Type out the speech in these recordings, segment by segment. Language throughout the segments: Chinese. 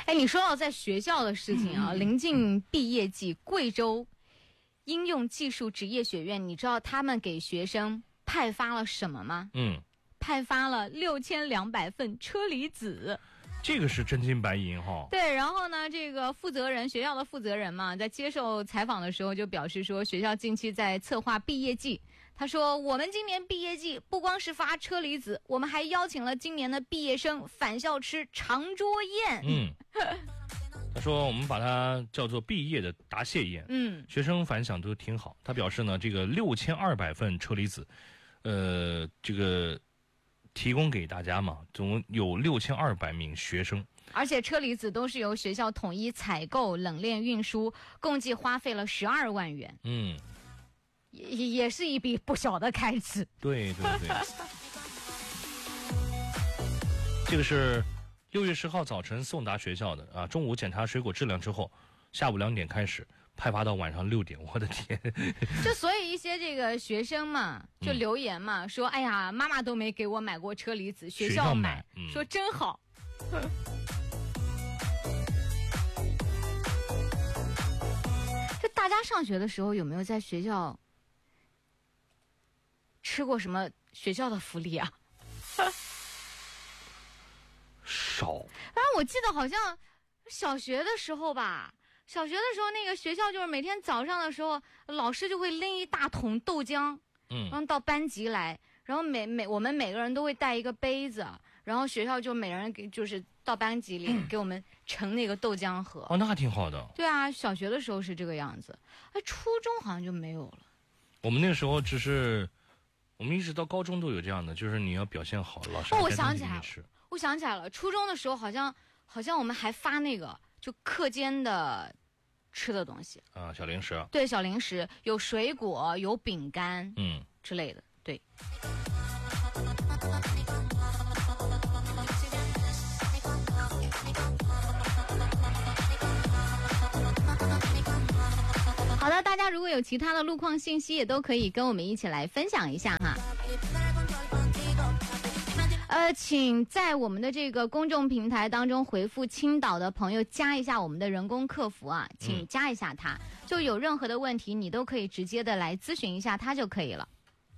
哎，你说到在学校的事情啊，临近毕业季，贵州应用技术职业学院，你知道他们给学生派发了什么吗？派发了6200份车厘子。 这个是真金白银哈。 对，然后呢，这个学校的负责人嘛，在接受采访的时候就表示说，学校近期在策划毕业季。他说，我们今年毕业季不光是发车厘子，我们还邀请了今年的毕业生返校吃长桌宴。 他说我们把它叫做毕业的答谢宴。学生反响都挺好。他表示呢，这个6200份车厘子，这个提供给大家嘛，总共有6200名学生。 而且车厘子都是由学校统一采购、冷链运输，共计花费了12万元。也是一笔不小的开支。 对。这个是6月10号早晨送达学校的啊，中午检查水果质量之后，下午2点开始派发到晚上6点。我的天！ 就所以一些这个学生嘛，就留言嘛，说哎呀，妈妈都没给我买过车厘子，学校买，说真好。就大家上学的时候有没有在学校吃过什么学校的福利啊？ 少。 反正我记得好像小学的时候吧，那个学校就是每天早上的时候，老师就会拎一大桶豆浆，然后到班级来，然后我们每个人都会带一个杯子，然后学校就每人就是到班级里给我们盛那个豆浆盒。 那还挺好的。 对啊，小学的时候是这个样子，初中好像就没有了。 我们那个时候我们一直到高中都有这样的，就是你要表现好，老师我想起来了，初中的时候好像我们还发那个就课间的吃的东西啊，小零食。对， 小零食有水果，有饼干，之类的。对。好的，大家如果有其他的路况信息，也都可以跟我们一起来分享一下哈。请在我们的这个公众平台当中回复青岛的朋友加一下我们的人工客服啊，请加一下他，就有任何的问题你都可以直接的来咨询一下他就可以了。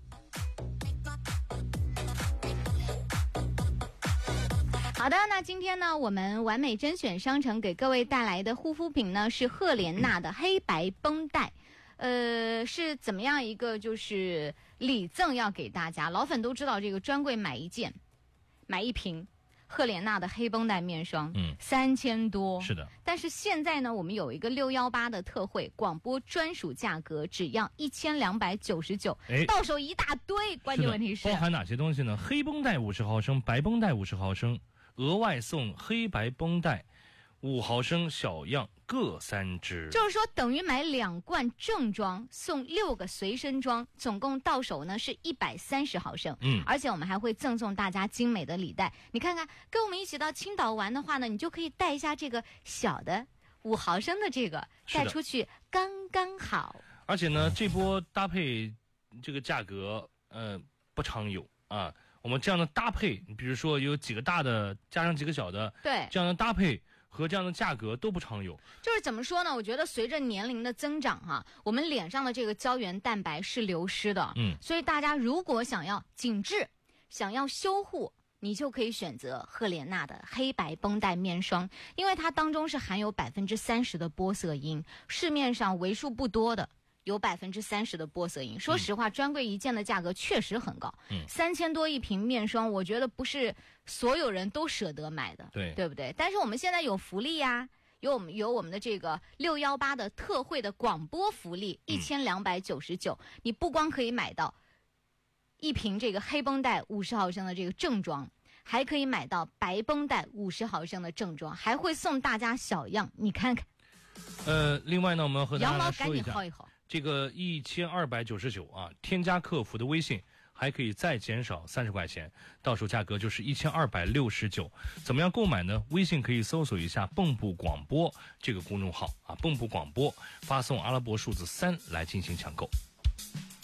好的，那今天呢，我们完美甄选商城给各位带来的护肤品呢是赫莲娜的黑白绷带，是怎么样一个就是礼赠要给大家？老粉都知道这个专柜买一瓶赫莲娜的黑绷带面霜，3000多。是的。但是现在呢，我们有一个618的特惠，广播专属价格只要1299，到手一大堆。关键问题是包含哪些东西呢？黑绷带50毫升，白绷带50毫升。额外送黑白绷带5毫升小样各3支， 就是说等于买2罐正装送6个随身装，总共到手呢是130毫升。而且我们还会赠送大家精美的礼袋。你看看，跟我们一起到青岛玩的话呢，你就可以带一下这个小的5毫升的这个，带出去刚刚好。 而且呢，这波搭配这个价格不常有啊。我们这样的搭配，比如说有几个大的加上几个小的， 对， 这样的搭配和这样的价格都不常有。 就是怎么说呢？我觉得随着年龄的增长哈，我们脸上的这个胶原蛋白是流失的，所以大家如果想要紧致、想要修护，你就可以选择赫莲娜的黑白绷带面霜，因为它当中是含有30%的玻色因，市面上为数不多的。有30%的玻色因，说实话，专柜一件的价格确实很高，3000多一瓶面霜，我觉得不是所有人都舍得买的，对不对？但是我们现在有福利呀，有我们的这个618的特惠的广播福利，1299，你不光可以买到一瓶这个黑绷带50毫升的这个正装，还可以买到白绷带50毫升的正装，还会送大家小样，你看看。 另外呢，我们和大家来说一下， 羊毛赶紧薅一薅。 这个1299啊，添加客服的微信还可以再减少30块钱，到手价格就是1269。怎么样购买呢？微信可以搜索一下蚌埠广播这个公众号啊，蚌埠广播，发送阿拉伯数字3来进行抢购。